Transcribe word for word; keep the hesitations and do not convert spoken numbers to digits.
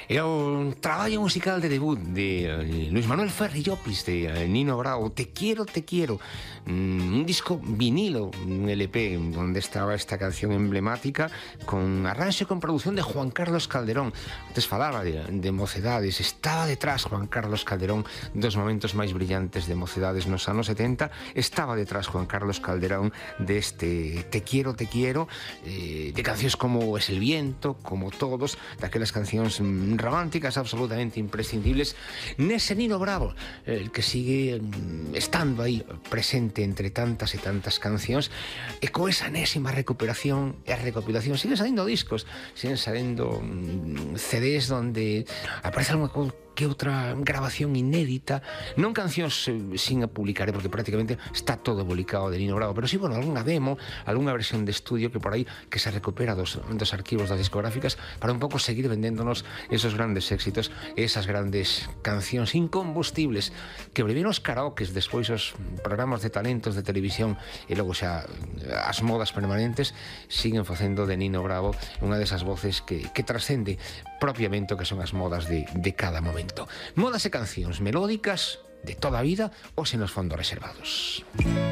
É o traballo musical de debut de eh, Luis Manuel Ferri Llopis, de eh, Nino Bravo, Te quiero, te quiero, mm, un disco vinilo, un L P donde estaba esta canción emblemática con arranxo e con producción de Juan Carlos Calderón. Antes falaba de, de Mocedades, estaba detrás Juan Carlos Calderón dos momentos máis brillantes de Mocedades nos anos setenta, estaba detrás Juan Carlos Calderón deste Te quiero, te quiero, eh, de cancións como Es el viento, como Todos, daquelas cancións mm, románticas absolutamente imprescindibles nese Nino Bravo, el que sigue estando aí presente entre tantas e tantas cancións, e co esa enésima recuperación e recopilación siguen salindo discos, siguen salindo C Ds donde aparece alguna cousa que outra grabación inédita, non cancións eh, sin a publicar, porque prácticamente está todo publicado de Nino Bravo, pero sí, bueno, algunha demo, algunha versión de estudio que por aí que se recupera dos, dos arquivos das discográficas para un pouco seguir vendéndonos esos grandes éxitos, esas grandes cancións incombustibles que primeiro os karaokes, despois os programas de talentos de televisión e logo xa as modas permanentes siguen facendo de Nino Bravo unha desas voces que, que trascende propiamente o que son as modas de, de cada momento. Modas e cancións melódicas de toda a vida ou sen os fondos reservados.